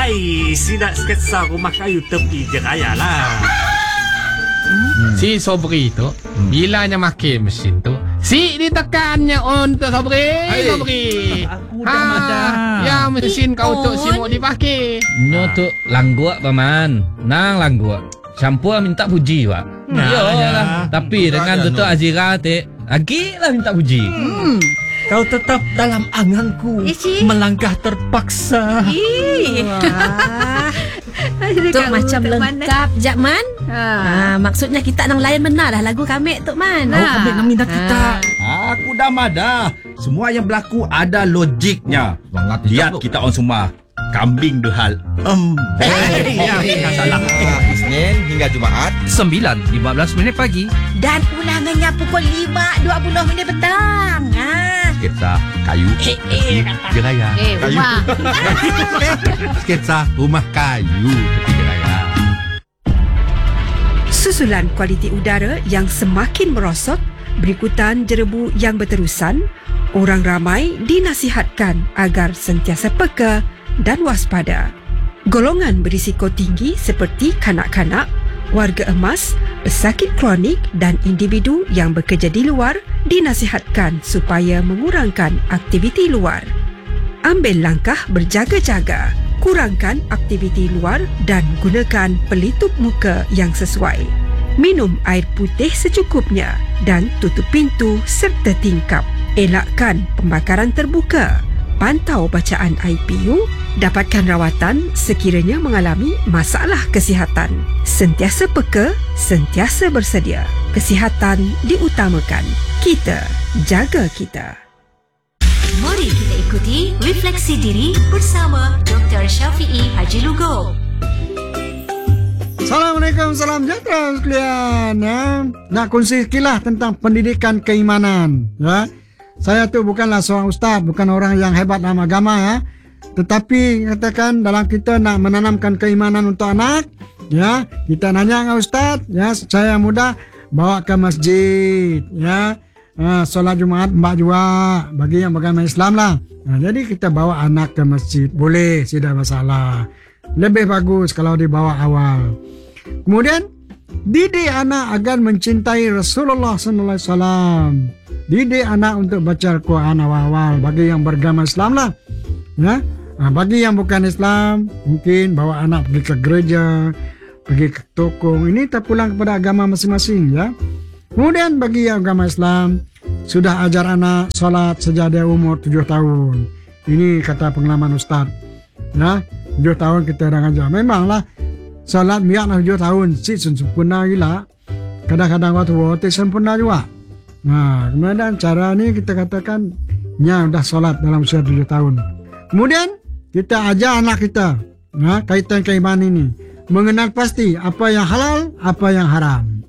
Sida sketsa rumah kayu tepi je raya lah. Si Sobri tu bilanya makin mesin tu, si ditekannya untuk Sobri. Aku dah madah. Ya mesin kau tu si mau dipakai. Nyo tu langguak paman. Nang langguak. Campur minta puji pak. Yolah. Tapi dengan tu Azira lagi lah minta puji. Kau tetap dalam anganku. Melangkah terpaksa. Tok macam lengkap Jakman. Maksudnya kita nang layan benar dah lagu kami Tok Man. Kami nak minta kita. Aku dah madah. Semua yang berlaku ada logiknya. Lihat kita on semua. Kambing dehal salah. Isnin hingga Jumaat 9.15 pagi Dan ulangannya pukul 5.20 petang. Sketsa kayu tepi jeraya. Rumah. Sketsa rumah kayu tepi jeraya. Susulan kualiti udara yang semakin merosot, berikutan jerebu yang berterusan, orang ramai dinasihatkan agar sentiasa peka dan waspada. Golongan berisiko tinggi seperti kanak-kanak, warga emas, pesakit kronik dan individu yang bekerja di luar dinasihatkan supaya mengurangkan aktiviti luar. Ambil langkah berjaga-jaga, kurangkan aktiviti luar dan gunakan pelitup muka yang sesuai. Minum air putih secukupnya dan tutup pintu serta tingkap. Elakkan pembakaran terbuka. Pantau bacaan IPU, dapatkan rawatan sekiranya mengalami masalah kesihatan. Sentiasa peka, sentiasa bersedia. Kesihatan diutamakan. Kita jaga kita. Mari kita ikuti Refleksi Diri bersama Dr. Syafiee Haji Lugo. Assalamualaikum, salam sejahtera sekalian. Nak kongsi sekilas tentang pendidikan keimanan. Saya tu bukanlah seorang ustaz, bukan orang yang hebat dalam agama tetapi katakan dalam kita nak menanamkan keimanan untuk anak, kita nanya dengan ustaz, saya mudah bawa ke masjid, solat Jumaat mbak juga bagi yang beragama Islam lah. Jadi kita bawa anak ke masjid, boleh, tidak masalah. Lebih bagus kalau dibawa awal. Kemudian didik anak agar mencintai Rasulullah sallallahu alaihi wasallam. Didik anak untuk baca Al-Quran awal-awal bagi yang beragama Islam lah. Bagi yang bukan Islam, mungkin bawa anak pergi ke gereja, pergi ke toko. Ini terpulang kepada agama masing-masing. Kemudian bagi yang agama Islam, sudah ajar anak solat sejak dia umur 7 tahun. Ini kata pengalaman Ustaz. 7 tahun kita dah ajar. Memanglah solat biarlah 7 tahun. Si sempurna gila. Kadang-kadang waktu sempurna juga. Kemudian cara ni kita katakan dah solat dalam usia 7 tahun. Kemudian kita ajar anak kita kaitan keimanan ini, mengenal pasti apa yang halal, apa yang haram.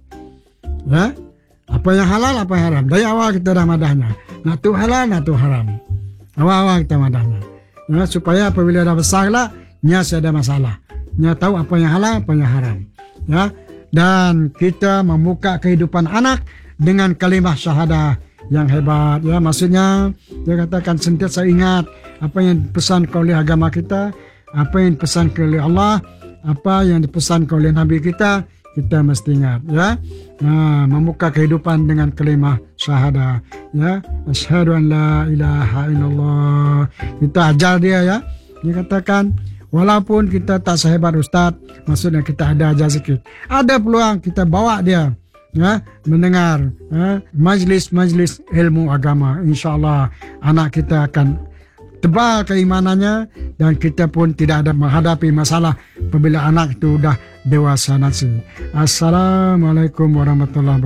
Apa yang halal, apa yang haram. Dari awal kita dah madahnya. Nak tu halal, nak tu haram. Awal-awal kita madahnya. Supaya apabila dah besar lah, ada masalah. Tahu apa yang halal, apa yang haram. Dan kita membuka kehidupan anak dengan kalimah syahadah yang hebat. Maksudnya dia katakan sentiasa ingat apa yang dipesankan oleh agama kita, apa yang dipesankan oleh Allah, apa yang dipesankan oleh Nabi kita mesti ingat. Membuka kehidupan dengan kalimah syahadah. Asyhadu an la ilaha illallah. Kita ajar dia. Dia katakan walaupun kita tak sehebat ustaz, maksudnya kita ada ajar sikit. Ada peluang kita bawa dia mendengar majlis-majlis ilmu agama. InsyaAllah anak kita akan tebal keimanannya dan kita pun tidak ada menghadapi masalah apabila anak itu dah dewasa nanti. Assalamualaikum warahmatullahi wabarakatuh.